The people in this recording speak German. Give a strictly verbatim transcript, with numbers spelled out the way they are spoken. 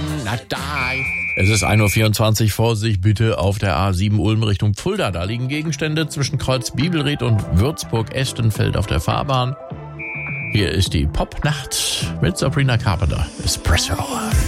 I'm not die. Es ist ein Uhr vierundzwanzig, Vorsicht bitte auf der A sieben Ulm Richtung Fulda. Da liegen Gegenstände zwischen Kreuz Bibelried und Würzburg-Estenfeld auf der Fahrbahn. Hier ist die Popnacht mit Sabrina Carpenter. Espresso.